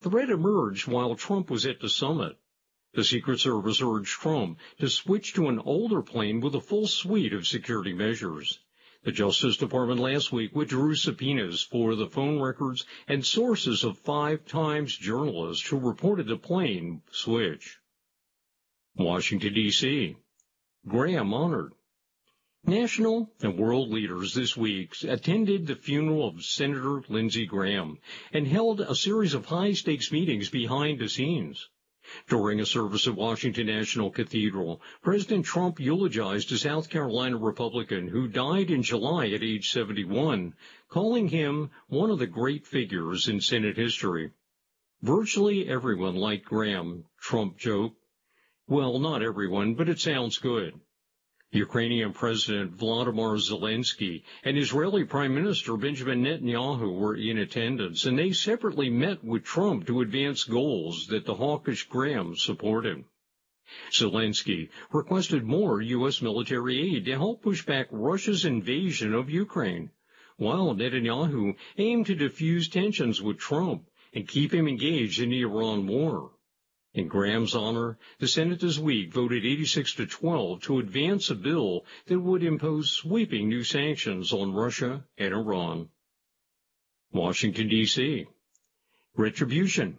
The threat emerged while Trump was at the summit. The Secret Service urged Trump to switch to an older plane with a full suite of security measures. The Justice Department last week withdrew subpoenas for the phone records and sources of 5 Times journalists who reported the plane switch. Washington, D.C. Graham honored. National and world leaders this week attended the funeral of Senator Lindsey Graham and held a series of high-stakes meetings behind the scenes. During a service at Washington National Cathedral, President Trump eulogized a South Carolina Republican who died in July at age 71, calling him one of the great figures in Senate history. Virtually everyone liked Graham, Trump joked. Well, not everyone, but it sounds good. Ukrainian President Volodymyr Zelensky and Israeli Prime Minister Benjamin Netanyahu were in attendance, and they separately met with Trump to advance goals that the hawkish Graham supported. Zelensky requested more U.S. military aid to help push back Russia's invasion of Ukraine, while Netanyahu aimed to defuse tensions with Trump and keep him engaged in the Iran war. In Graham's honor, the Senate this week voted 86-12 to advance a bill that would impose sweeping new sanctions on Russia and Iran. Washington, D.C. Retribution.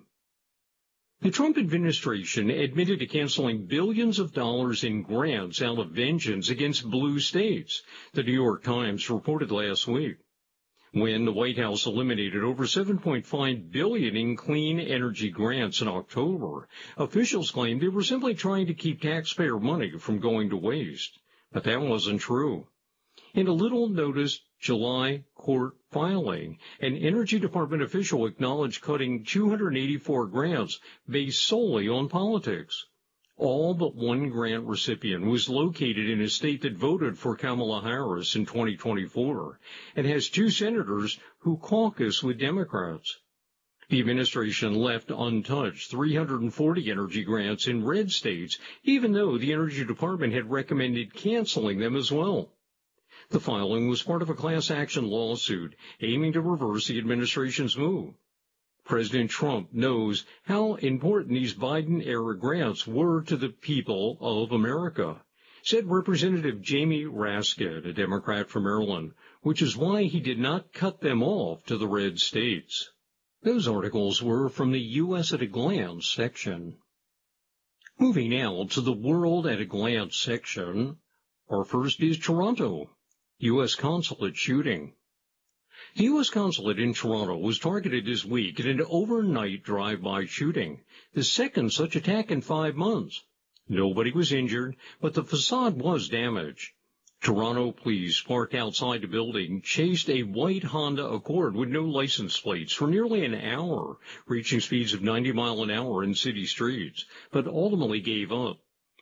The Trump administration admitted to canceling billions of dollars in grants out of vengeance against blue states, the New York Times reported last week. When the White House eliminated over $7.5 billion in clean energy grants in October, officials claimed they were simply trying to keep taxpayer money from going to waste. But that wasn't true. In a little-noticed July court filing, an Energy Department official acknowledged cutting 284 grants based solely on politics. All but one grant recipient was located in a state that voted for Kamala Harris in 2024 and has 2 senators who caucus with Democrats. The administration left untouched 340 energy grants in red states, even though the Energy Department had recommended canceling them as well. The filing was part of a class action lawsuit aiming to reverse the administration's move. President Trump knows how important these Biden-era grants were to the people of America, said Representative Jamie Raskin, a Democrat from Maryland, which is why he did not cut them off to the red states. Those articles were from the U.S. at a Glance section. Moving now to the World at a Glance section, our first is Toronto, U.S. consulate shooting. The U.S. consulate in Toronto was targeted this week in an overnight drive-by shooting, the second such attack in 5 months. Nobody was injured, but the facade was damaged. Toronto police parked outside the building chased a white Honda Accord with no license plates for nearly an hour, reaching speeds of 90 miles an hour in city streets, but ultimately gave up.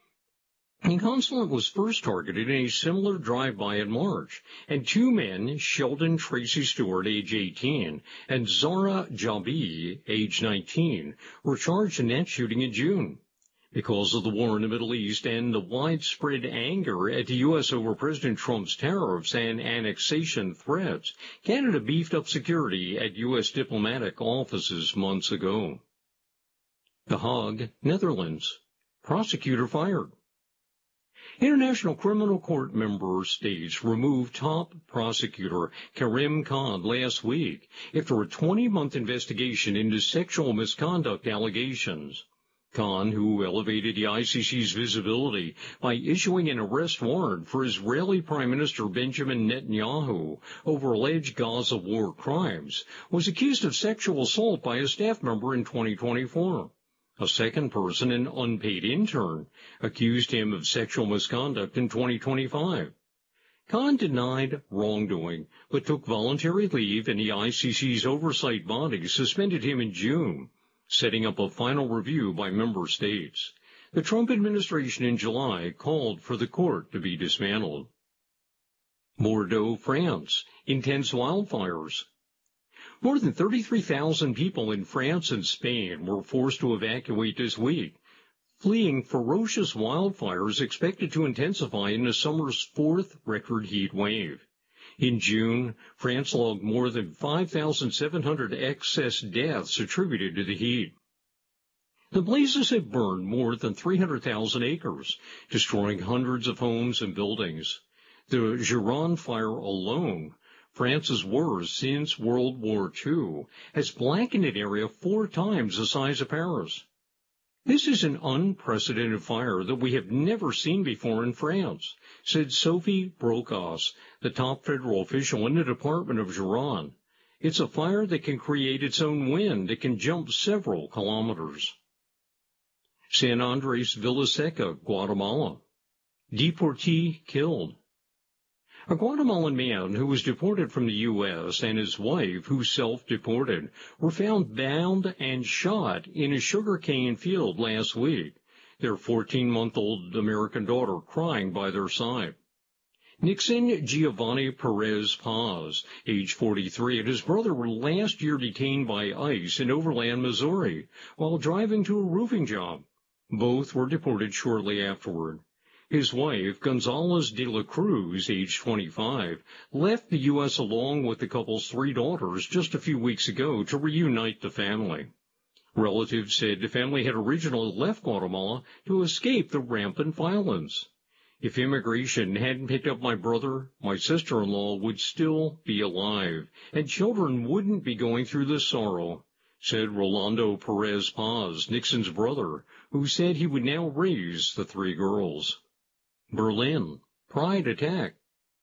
The consulate was first targeted in a similar drive-by in March, and 2 men, Sheldon Tracy Stewart, age 18, and Zara Jabi, age 19, were charged in that shooting in June. Because of the war in the Middle East and the widespread anger at the U.S. over President Trump's tariffs and annexation threats, Canada beefed up security at U.S. diplomatic offices months ago. The Hague, Netherlands. Prosecutor fired. International Criminal Court member states removed top prosecutor Karim Khan last week after a 20-month investigation into sexual misconduct allegations. Khan, who elevated the ICC's visibility by issuing an arrest warrant for Israeli Prime Minister Benjamin Netanyahu over alleged Gaza war crimes, was accused of sexual assault by a staff member in 2024. A second person, an unpaid intern, accused him of sexual misconduct in 2025. Khan denied wrongdoing, but took voluntary leave, and the ICC's oversight body suspended him in June, setting up a final review by member states. The Trump administration in July called for the court to be dismantled. Bordeaux, France. Intense wildfires. More than 33,000 people in France and Spain were forced to evacuate this week, fleeing ferocious wildfires expected to intensify in the summer's 4th record heat wave. In June, France logged more than 5,700 excess deaths attributed to the heat. The blazes have burned more than 300,000 acres, destroying hundreds of homes and buildings. The Gironde fire alone, France's worst since World War II, has blackened an area 4 times the size of Paris. This is an unprecedented fire that we have never seen before in France, said Sophie Brocas, the top federal official in the Department of Gironde. It's a fire that can create its own wind. It can jump several kilometers. San Andres Villaseca, Guatemala. Deportee killed. A Guatemalan man who was deported from the U.S. and his wife, who self-deported, were found bound and shot in a sugarcane field last week, their 14-month-old American daughter crying by their side. Nixon Giovanni Perez Paz, age 43, and his brother were last year detained by ICE in Overland, Missouri, while driving to a roofing job. Both were deported shortly afterward. His wife, Gonzalez de la Cruz, age 25, left the U.S. along with the couple's 3 daughters just a few weeks ago to reunite the family. Relatives said the family had originally left Guatemala to escape the rampant violence. If immigration hadn't picked up my brother, my sister-in-law would still be alive, and children wouldn't be going through this sorrow, said Rolando Perez Paz, Nixon's brother, who said he would now raise the 3 girls. Berlin, Pride attack.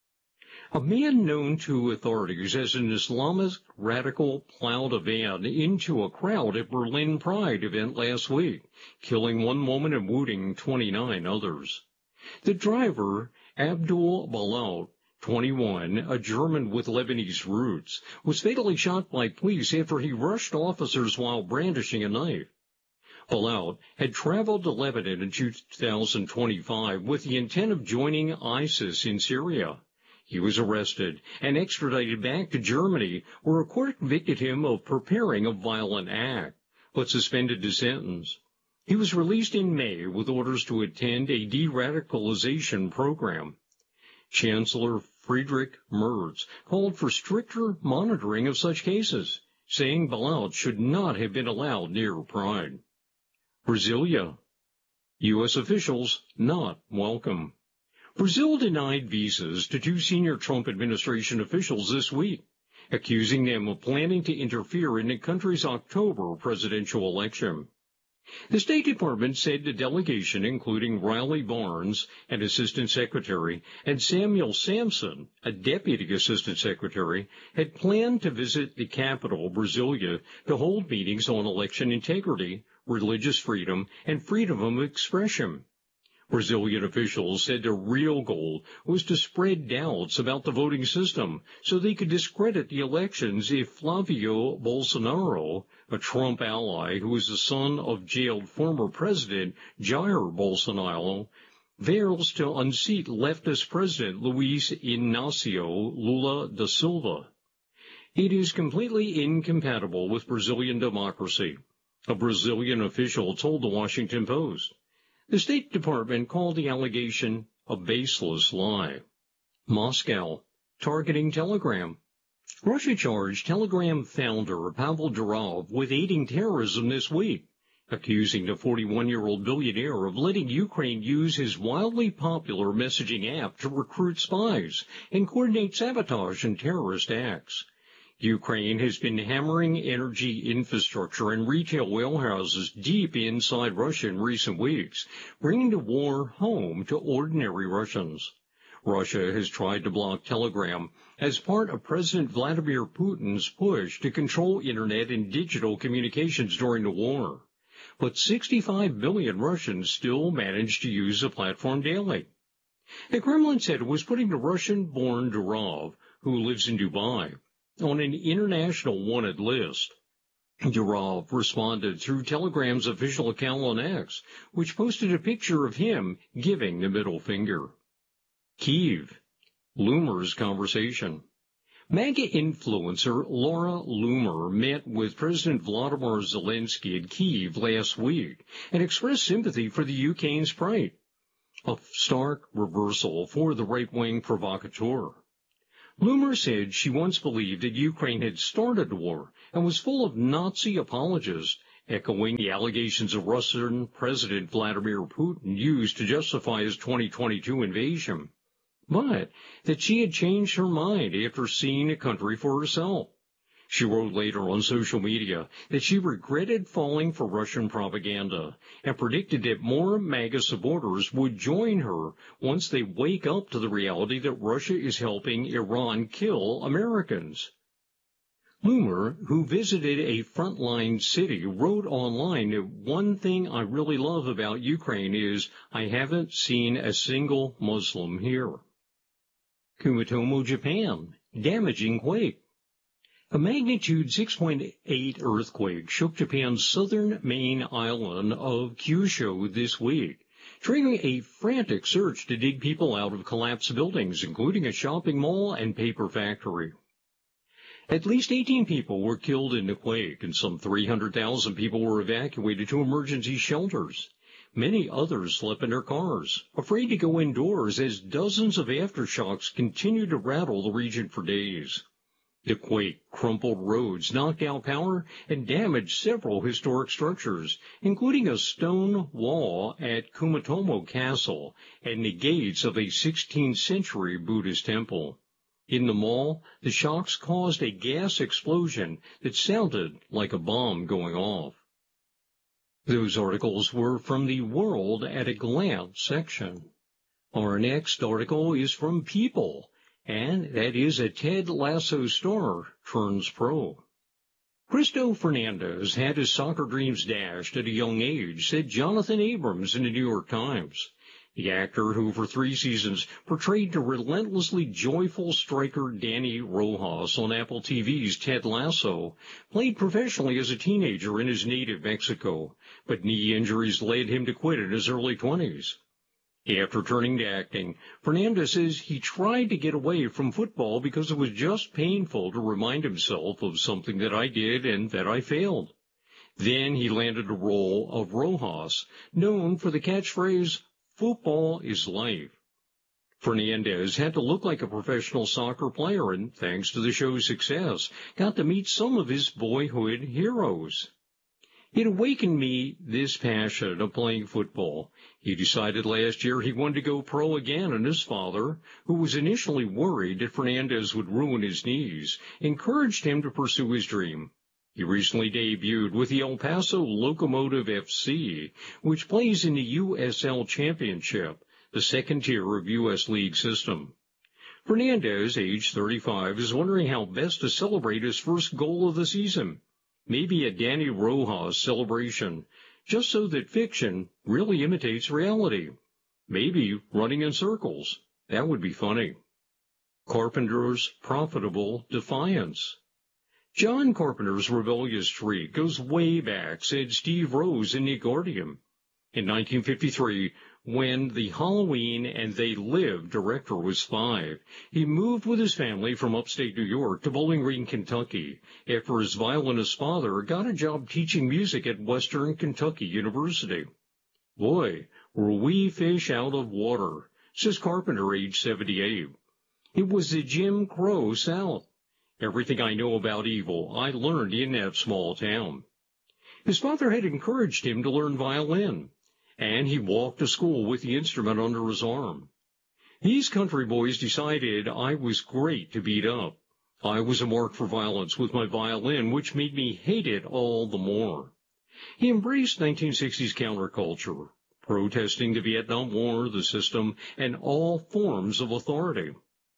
A man known to authorities as an Islamist radical plowed a van into a crowd at Berlin Pride event last week, killing 1 woman and wounding 29 others. The driver, Abdul Balaut, 21, a German with Lebanese roots, was fatally shot by police after he rushed officers while brandishing a knife. Balaut had traveled to Lebanon in 2025 with the intent of joining ISIS in Syria. He was arrested and extradited back to Germany, where a court convicted him of preparing a violent act, but suspended his sentence. He was released in May with orders to attend a de-radicalization program. Chancellor Friedrich Merz called for stricter monitoring of such cases, saying Balaut should not have been allowed near Pride. Brasilia. U.S. officials not welcome. Brazil denied visas to 2 senior Trump administration officials this week, accusing them of planning to interfere in the country's October presidential election. The State Department said the delegation, including Riley Barnes, an assistant secretary, and Samuel Sampson, a deputy assistant secretary, had planned to visit the capital, Brasilia, to hold meetings on election integrity, religious freedom, and freedom of expression. Brazilian officials said their real goal was to spread doubts about the voting system so they could discredit the elections if Flavio Bolsonaro, a Trump ally who is the son of jailed former President Jair Bolsonaro, fails to unseat leftist President Luiz Inácio Lula da Silva. It is completely incompatible with Brazilian democracy, a Brazilian official told the Washington Post. The State Department called the allegation a baseless lie. Moscow, targeting Telegram. Russia charged Telegram founder Pavel Durov with aiding terrorism this week, accusing the 41-year-old billionaire of letting Ukraine use his wildly popular messaging app to recruit spies and coordinate sabotage and terrorist acts. Ukraine has been hammering energy infrastructure and retail warehouses deep inside Russia in recent weeks, bringing the war home to ordinary Russians. Russia has tried to block Telegram as part of President Vladimir Putin's push to control Internet and digital communications during the war. But 65 million Russians still manage to use the platform daily. The Kremlin said it was putting the Russian-born Durov, who lives in Dubai, on an international wanted list. Durov responded through Telegram's official account on X, which posted a picture of him giving the middle finger. Kyiv. Loomer's conversation. MAGA influencer Laura Loomer met with President Volodymyr Zelensky at Kyiv last week and expressed sympathy for the Ukraine's plight, a stark reversal for the right-wing provocateur. Loomer said she once believed that Ukraine had started the war and was full of Nazi apologists, echoing the allegations of Russian President Vladimir Putin used to justify his 2022 invasion, but that she had changed her mind after seeing the country for herself. She wrote later on social media that she regretted falling for Russian propaganda and predicted that more MAGA supporters would join her once they wake up to the reality that Russia is helping Iran kill Americans. Loomer, who visited a frontline city, wrote online that one thing I really love about Ukraine is I haven't seen a single Muslim here. Kumitomo, Japan, damaging quake. A magnitude 6.8 earthquake shook Japan's southern main island of Kyushu this week, triggering a frantic search to dig people out of collapsed buildings, including a shopping mall and paper factory. At least 18 people were killed in the quake, and some 300,000 people were evacuated to emergency shelters. Many others slept in their cars, afraid to go indoors as dozens of aftershocks continued to rattle the region for days. The quake crumpled roads, knocked out power, and damaged several historic structures, including a stone wall at Kumitomo Castle and the gates of a 16th century Buddhist temple. In the mall, the shocks caused a gas explosion that sounded like a bomb going off. Those articles were from the World at a Glance section. Our next article is from People, and that is a Ted Lasso star turns pro. Cristo Fernandez had his soccer dreams dashed at a young age, said Jonathan Abrams in the New York Times. The actor, who for 3 seasons portrayed the relentlessly joyful striker Danny Rojas on Apple TV's Ted Lasso, played professionally as a teenager in his native Mexico, but knee injuries led him to quit in his early 20s. After turning to acting, Fernandez says he tried to get away from football because it was just painful to remind himself of something that I did and that I failed. Then he landed the role of Rojas, known for the catchphrase, "Football is life." Fernandez had to look like a professional soccer player and, thanks to the show's success, got to meet some of his boyhood heroes. It awakened me this passion of playing football. He decided last year he wanted to go pro again, and his father, who was initially worried that Fernandez would ruin his knees, encouraged him to pursue his dream. He recently debuted with the El Paso Locomotive FC, which plays in the USL Championship, the second tier of U.S. League system. Fernandez, age 35, is wondering how best to celebrate his first goal of the season. Maybe a Danny Rojas celebration, just so that fiction really imitates reality. Maybe running in circles. That would be funny. Carpenter's profitable defiance. John Carpenter's rebellious streak goes way back, said Steve Rose in The Guardian. In 1953, when the Halloween and They Live director was 5, he moved with his family from upstate New York to Bowling Green, Kentucky, after his violinist father got a job teaching music at Western Kentucky University. Boy, were we fish out of water, says Carpenter, age 78. It was the Jim Crow South. Everything I know about evil I learned in that small town. His father had encouraged him to learn violin, and he walked to school with the instrument under his arm. These country boys decided I was great to beat up. I was a mark for violence with my violin, which made me hate it all the more. He embraced 1960s counterculture, protesting the Vietnam War, the system, and all forms of authority.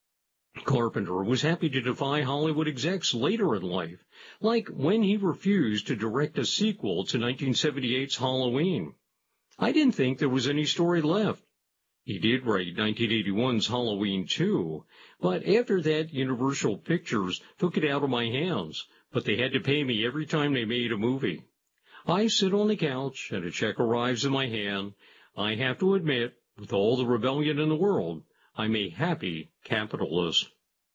Carpenter was happy to defy Hollywood execs later in life, like when he refused to direct a sequel to 1978's Halloween. I didn't think there was any story left. He did write 1981's Halloween 2, but after that Universal Pictures took it out of my hands, but they had to pay me every time they made a movie. I sit on the couch and a check arrives in my hand. I have to admit, with all the rebellion in the world, I'm a happy capitalist.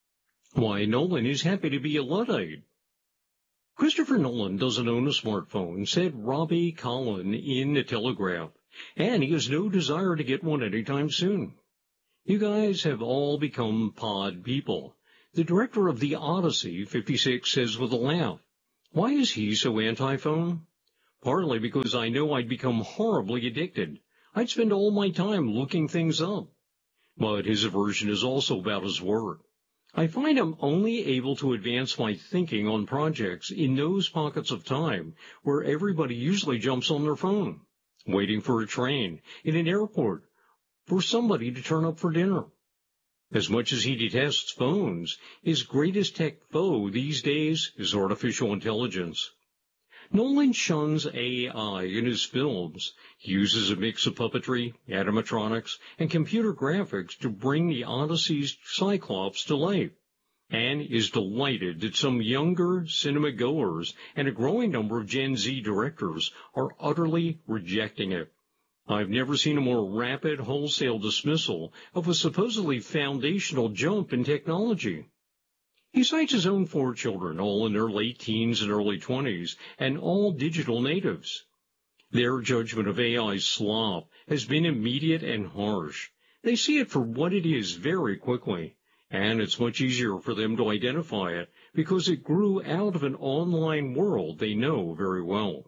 Why, Nolan is happy to be a Luddite. Christopher Nolan doesn't own a smartphone, said Robbie Collin in The Telegraph, and he has no desire to get one anytime soon. You guys have all become pod people. The director of the Odyssey, 56, says with a laugh, "Why is he so anti-phone? Partly because I know I'd become horribly addicted. I'd spend all my time looking things up." But his aversion is also about his work. "I find I'm only able to advance my thinking on projects in those pockets of time where everybody usually jumps on their phone, waiting for a train, in an airport, for somebody to turn up for dinner." As much as he detests phones, his greatest tech foe these days is artificial intelligence. Nolan shuns AI in his films. He uses a mix of puppetry, animatronics, and computer graphics to bring the Odyssey's Cyclops to life, and is delighted that some younger cinema goers and a growing number of Gen Z directors are utterly rejecting it. "I've never seen a more rapid, wholesale dismissal of a supposedly foundational jump in technology." He cites his own 4 children, all in their late teens and early 20s, and all digital natives. Their judgment of AI's slop has been immediate and harsh. They see it for what it is very quickly, and it's much easier for them to identify it because it grew out of an online world they know very well.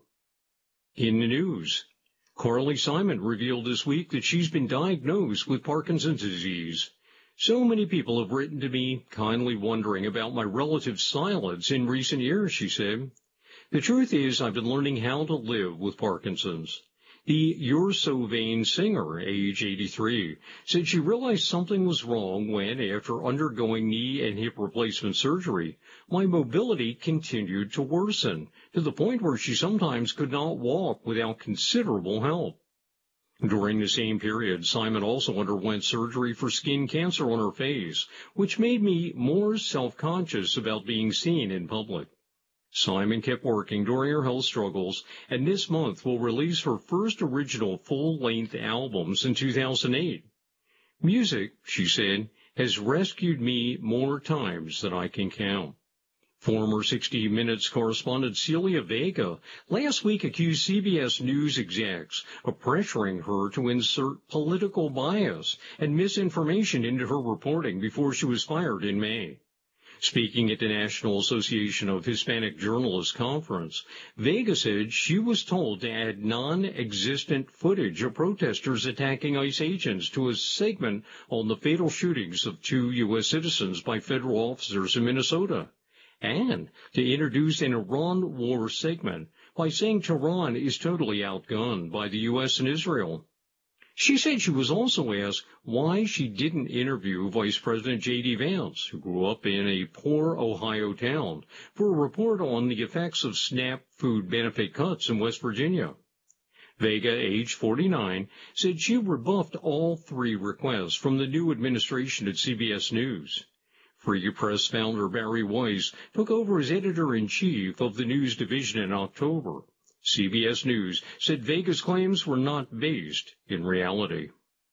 In the news, Carly Simon revealed this week that she's been diagnosed with Parkinson's disease. "So many people have written to me, kindly wondering about my relative silence in recent years," she said. "The truth is I've been learning how to live with Parkinson's." The You're So Vain singer, age 83, said she realized something was wrong when, after undergoing knee and hip replacement surgery, my mobility continued to worsen, to the point where she sometimes could not walk without considerable help. During the same period, Simon also underwent surgery for skin cancer on her face, which made me more self-conscious about being seen in public. Simon kept working during her health struggles, and this month will release her first original full-length album since 2008. "Music," she said, "has rescued me more times than I can count." Former 60 Minutes correspondent Celia Vega last week accused CBS News execs of pressuring her to insert political bias and misinformation into her reporting before she was fired in May. Speaking at the National Association of Hispanic Journalists conference, Vega said she was told to add non-existent footage of protesters attacking ICE agents to a segment on the fatal shootings of 2 U.S. citizens by federal officers in Minnesota, and to introduce an Iran war segment by saying Tehran is totally outgunned by the U.S. and Israel. She said she was also asked why she didn't interview Vice President J.D. Vance, who grew up in a poor Ohio town, for a report on the effects of SNAP food benefit cuts in West Virginia. Vega, age 49, said she rebuffed all 3 requests from the new administration at CBS News. Free Press founder Barry Weiss took over as editor-in-chief of the news division in October. CBS News said Vega's claims were not based in reality.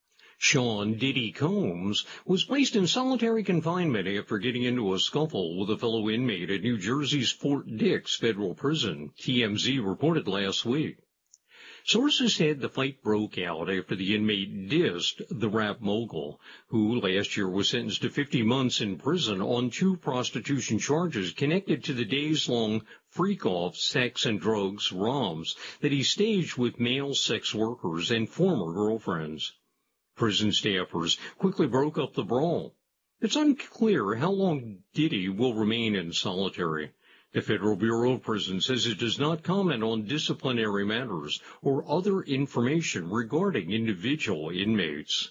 Sean Diddy Combs was placed in solitary confinement after getting into a scuffle with a fellow inmate at New Jersey's Fort Dix federal prison, TMZ reported last week. Sources said the fight broke out after the inmate dissed the rap mogul, who last year was sentenced to 50 months in prison on 2 prostitution charges connected to the days-long freak-off sex and drugs ROMs that he staged with male sex workers and former girlfriends. Prison staffers quickly broke up the brawl. It's unclear how long Diddy will remain in solitary. The Federal Bureau of Prisons says it does not comment on disciplinary matters or other information regarding individual inmates.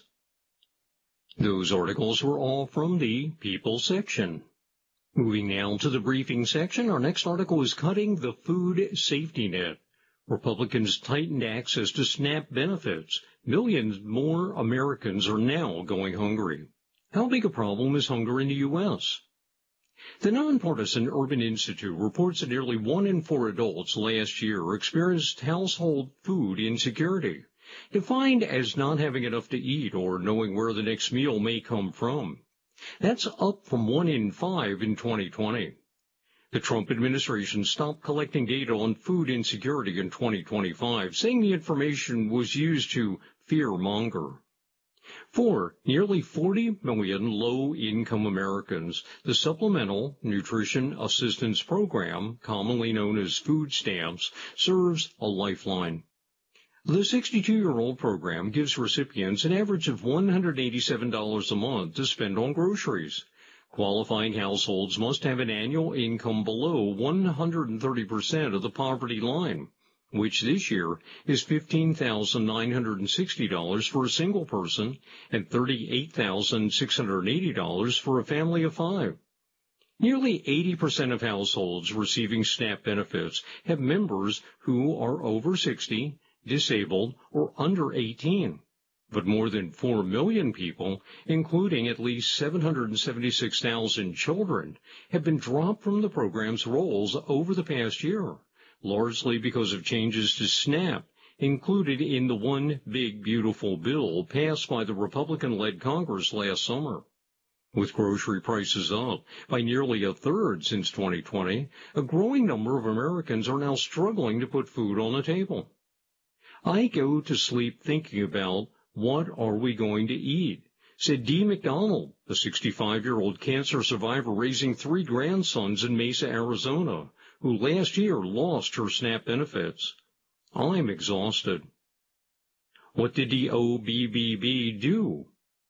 Those articles were all from the People section. Moving now to the briefing section, our next article is Cutting the Food Safety Net. Republicans tightened access to SNAP benefits. Millions more Americans are now going hungry. How big a problem is hunger in the U.S.? The nonpartisan Urban Institute reports that nearly 1 in 4 adults last year experienced household food insecurity, defined as not having enough to eat or knowing where the next meal may come from. That's up from 1 in 5 in 2020. The Trump administration stopped collecting data on food insecurity in 2025, saying the information was used to fear-monger. For nearly 40 million low-income Americans, the Supplemental Nutrition Assistance Program, commonly known as food stamps, serves a lifeline. The 62-year-old program gives recipients an average of $187 a month to spend on groceries. Qualifying households must have an annual income below 130% of the poverty line, which this year is $15,960 for a single person and $38,680 for a family of 5. Nearly 80% of households receiving SNAP benefits have members who are over 60, disabled, or under 18. But more than 4 million people, including at least 776,000 children, have been dropped from the program's rolls over the past year, largely because of changes to SNAP included in the One Big Beautiful Bill passed by the Republican-led Congress last summer. With grocery prices up by nearly a third since 2020, a growing number of Americans are now struggling to put food on the table. I go to sleep thinking about what are we going to eat, said Dee McDonald, a 65-year-old cancer survivor raising 3 grandsons in Mesa, Arizona, who last year lost her SNAP benefits. I'm exhausted. What did the OBBB do?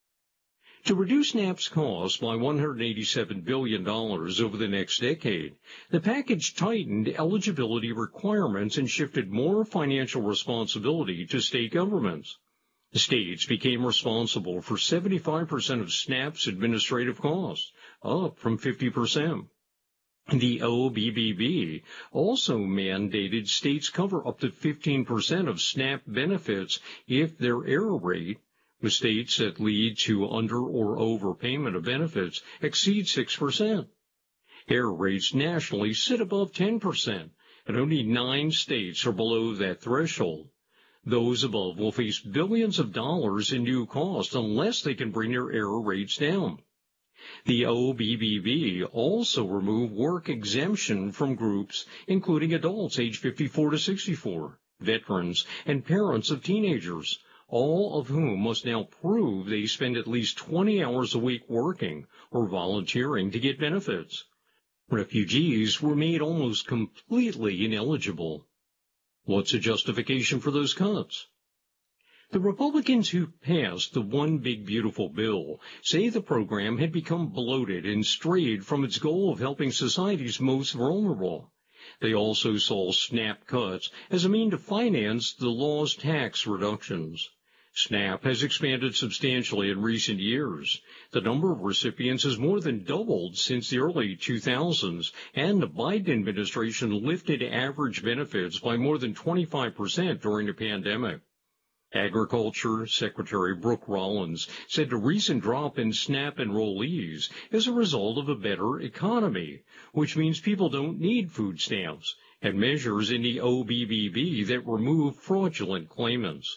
To reduce SNAP's cost by $187 billion over the next decade, the package tightened eligibility requirements and shifted more financial responsibility to state governments. The states became responsible for 75% of SNAP's administrative costs, up from 50%. The OBBB also mandated states cover up to 15% of SNAP benefits if their error rate, with states that lead to under or overpayment of benefits, exceed 6%. Error rates nationally sit above 10%, and only 9 states are below that threshold. Those above will face billions of dollars in new costs unless they can bring their error rates down. The OBBB also removed work exemption from groups including adults age 54 to 64, veterans, and parents of teenagers, all of whom must now prove they spend at least 20 hours a week working or volunteering to get benefits. Refugees were made almost completely ineligible. What's the justification for those cuts? The Republicans who passed the One Big Beautiful Bill say the program had become bloated and strayed from its goal of helping society's most vulnerable. They also saw SNAP cuts as a means to finance the law's tax reductions. SNAP has expanded substantially in recent years. The number of recipients has more than doubled since the early 2000s, and the Biden administration lifted average benefits by more than 25% during the pandemic. Agriculture Secretary Brooke Rollins said the recent drop in SNAP enrollees is a result of a better economy, which means people don't need food stamps, and measures in the OBBB that remove fraudulent claimants.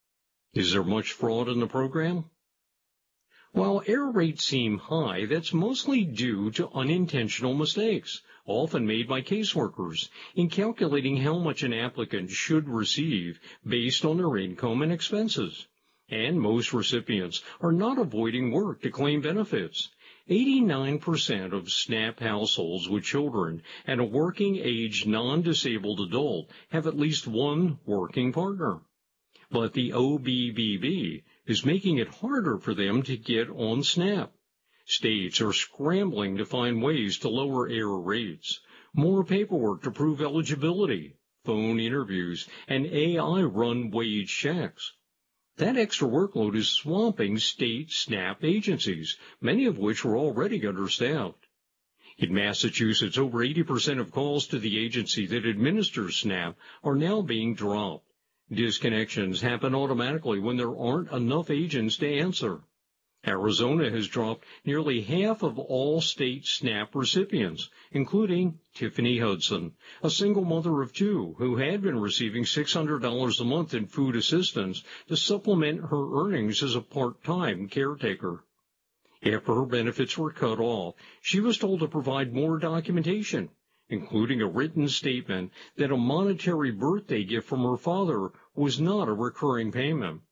Is there much fraud in the program? While error rates seem high, that's mostly due to unintentional mistakes, often made by caseworkers, in calculating how much an applicant should receive based on their income and expenses. And most recipients are not avoiding work to claim benefits. 89% of SNAP households with children and a working-age non-disabled adult have at least one working partner. But the OBBB is making it harder for them to get on SNAP. States are scrambling to find ways to lower error rates, more paperwork to prove eligibility, phone interviews, and AI-run wage checks. That extra workload is swamping state SNAP agencies, many of which are already understaffed. In Massachusetts, over 80% of calls to the agency that administers SNAP are now being dropped. Disconnections happen automatically when there aren't enough agents to answer. Arizona has dropped nearly half of all state SNAP recipients, including Tiffany Hudson, a single mother of 2 who had been receiving $600 a month in food assistance to supplement her earnings as a part-time caretaker. After her benefits were cut off, she was told to provide more documentation, including a written statement that a monetary birthday gift from her father was not a recurring payment.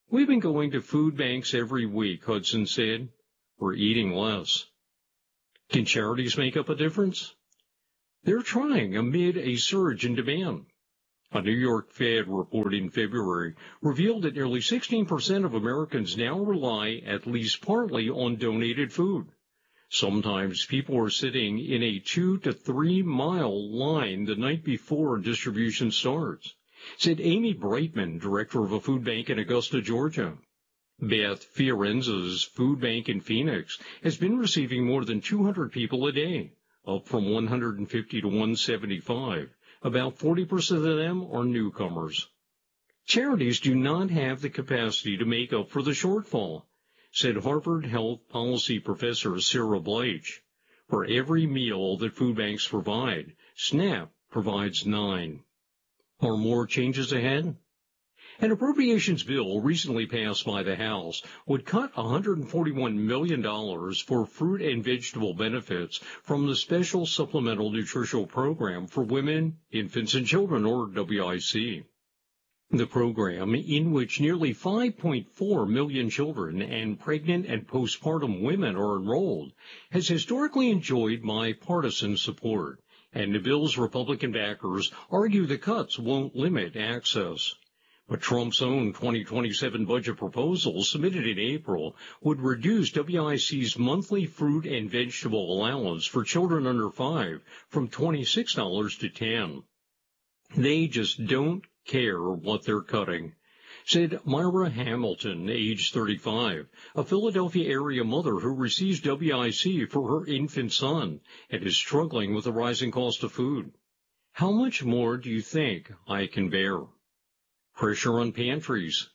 We've been going to food banks every week, Hudson said. We're eating less. Can charities make up a difference? They're trying amid a surge in demand. A New York Fed report in February revealed that nearly 16% of Americans now rely at least partly on donated food. Sometimes people are sitting in a 2 to 3 mile line the night before distribution starts, said Amy Brightman, director of a food bank in Augusta, Georgia. Beth Fiorenza's food bank in Phoenix has been receiving more than 200 people a day, up from 150 to 175. About 40% of them are newcomers. Charities do not have the capacity to make up for the shortfall, said Harvard Health Policy Professor Sarah Bleich. For every meal that food banks provide, SNAP provides 9. Are more changes ahead? An appropriations bill recently passed by the House would cut $141 million for fruit and vegetable benefits from the Special Supplemental Nutritional Program for Women, Infants, and Children, or WIC. The program, in which nearly 5.4 million children and pregnant and postpartum women are enrolled, has historically enjoyed bipartisan support, and the bill's Republican backers argue the cuts won't limit access. But Trump's own 2027 budget proposal, submitted in April, would reduce WIC's monthly fruit and vegetable allowance for children under 5 from $26 to $10. They just don't care what they're cutting, said Myra Hamilton, age 35, a Philadelphia area mother who receives WIC for her infant son and is struggling with the rising cost of food. How much more do you think I can bear? Pressure on pantries.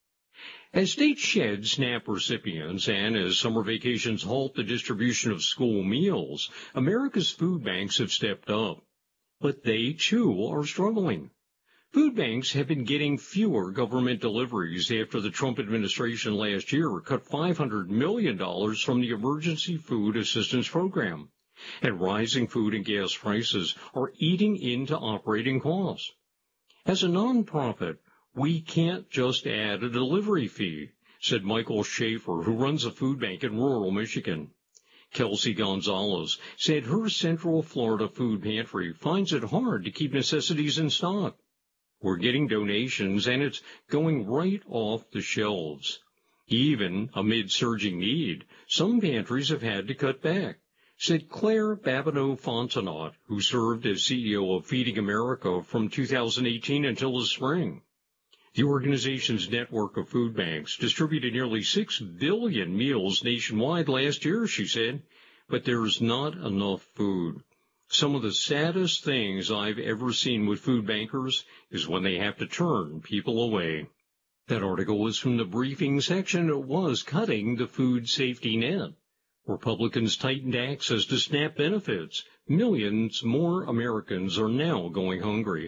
As states shed SNAP recipients and as summer vacations halt the distribution of school meals, America's food banks have stepped up. But they, too, are struggling. Food banks have been getting fewer government deliveries after the Trump administration last year cut $500 million from the Emergency Food Assistance Program, and rising food and gas prices are eating into operating costs. As a nonprofit, we can't just add a delivery fee, said Michael Schaefer, who runs a food bank in rural Michigan. Kelsey Gonzalez said her Central Florida food pantry finds it hard to keep necessities in stock. We're getting donations, and it's going right off the shelves. Even amid surging need, some pantries have had to cut back, said Claire Babineau-Fontenot, who served as CEO of Feeding America from 2018 until the spring. The organization's network of food banks distributed nearly 6 billion meals nationwide last year, she said, but there's not enough food. Some of the saddest things I've ever seen with food bankers is when they have to turn people away. That article was from the briefing section. It was cutting the food safety net. Republicans tightened access to SNAP benefits. Millions more Americans are now going hungry.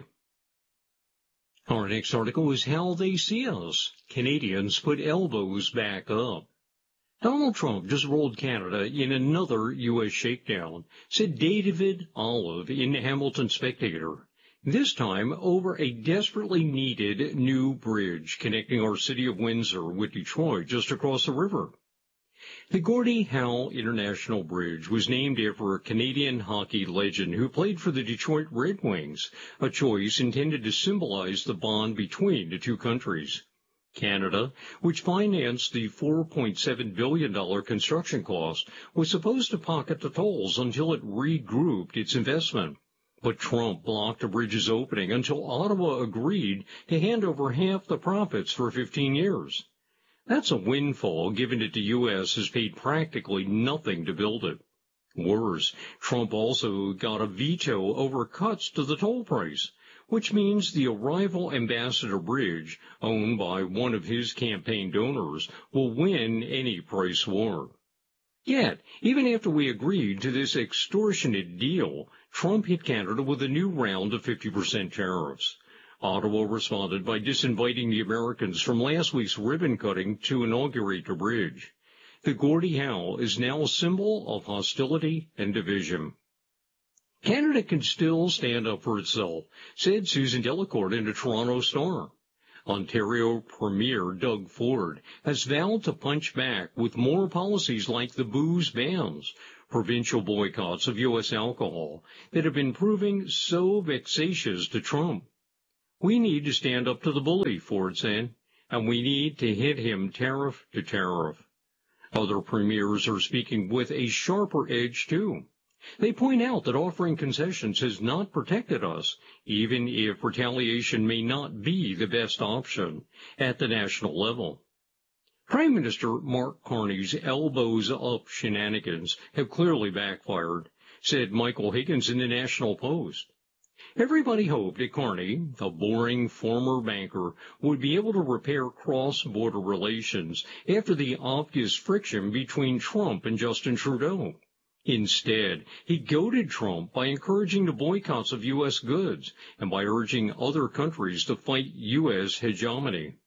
Our next article is How They See Us. Canadians put elbows back up. Donald Trump just rolled Canada in another U.S. shakedown, said David Olive in Hamilton Spectator. This time over a desperately needed new bridge connecting our city of Windsor with Detroit just across the river. The Gordie Howe International Bridge was named after a Canadian hockey legend who played for the Detroit Red Wings, a choice intended to symbolize the bond between the two countries. Canada, which financed the $4.7 billion construction cost, was supposed to pocket the tolls until it regrouped its investment. But Trump blocked the bridge's opening until Ottawa agreed to hand over half the profits for 15 years. That's a windfall, given that the U.S. has paid practically nothing to build it. Worse, Trump also got a veto over cuts to the toll price, which means the Arrival Ambassador Bridge, owned by one of his campaign donors, will win any price war. Yet, even after we agreed to this extortionate deal, Trump hit Canada with a new round of 50% tariffs. Ottawa responded by disinviting the Americans from last week's ribbon cutting to inaugurate the bridge. The Gordie Howe is now a symbol of hostility and division. Canada can still stand up for itself, said Susan Delacourt in the Toronto Star. Ontario Premier Doug Ford has vowed to punch back with more policies like the booze bans, provincial boycotts of U.S. alcohol that have been proving so vexatious to Trump. We need to stand up to the bully, Ford said, and we need to hit him tariff to tariff. Other premiers are speaking with a sharper edge, too. They point out that offering concessions has not protected us, even if retaliation may not be the best option at the national level. Prime Minister Mark Carney's elbows-up shenanigans have clearly backfired, said Michael Higgins in the National Post. Everybody hoped that Carney, a boring former banker, would be able to repair cross-border relations after the obvious friction between Trump and Justin Trudeau. Instead, he goaded Trump by encouraging the boycotts of U.S. goods and by urging other countries to fight U.S. hegemony.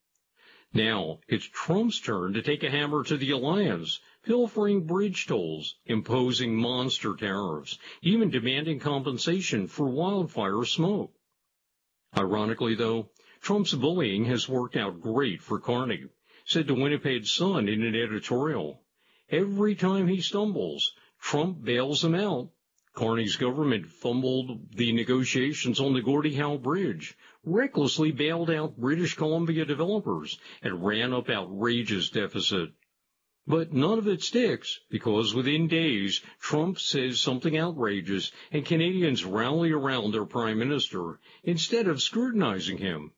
Now, it's Trump's turn to take a hammer to the alliance, pilfering bridge tolls, imposing monster tariffs, even demanding compensation for wildfire smoke. Ironically, though, Trump's bullying has worked out great for Carney, said the Winnipeg Sun in an editorial. Every time he stumbles, Trump bails him out. Carney's government fumbled the negotiations on the Gordie Howe Bridge, recklessly bailed out British Columbia developers, and ran up outrageous deficit. But none of it sticks, because within days, Trump says something outrageous, and Canadians rally around their prime minister instead of scrutinizing him.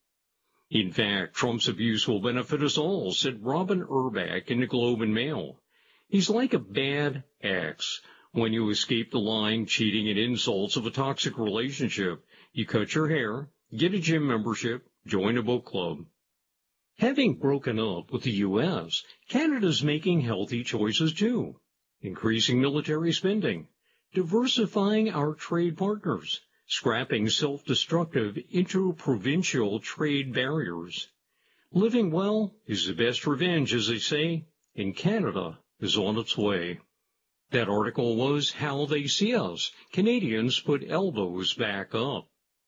In fact, Trump's abuse will benefit us all, said Robin Urbach in the Globe and Mail. He's like a bad ex. When you escape the lying, cheating, and insults of a toxic relationship, you cut your hair, get a gym membership, join a book club. Having broken up with the U.S., Canada's making healthy choices too, increasing military spending, diversifying our trade partners, scrapping self-destructive interprovincial trade barriers. Living well is the best revenge, as they say, and Canada is on its way. That article was How They See Us. Canadians Put Elbows Back Up.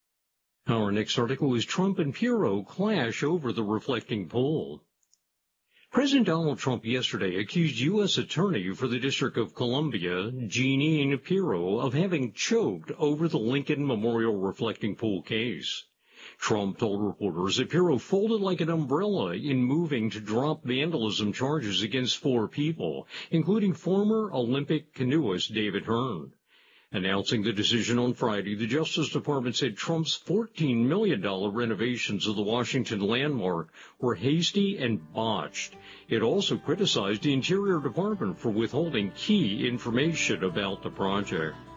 Our next article is Trump and Pirro clash over the reflecting poll. President Donald Trump yesterday accused U.S. Attorney for the District of Columbia, Jeanine Pirro, of having choked over the Lincoln Memorial reflecting pool case. Trump told reporters that Pirro folded like an umbrella in moving to drop vandalism charges against 4 people, including former Olympic canoeist David Hearn. Announcing the decision on Friday, the Justice Department said Trump's $14 million renovations of the Washington landmark were hasty and botched. It also criticized the Interior Department for withholding key information about the project.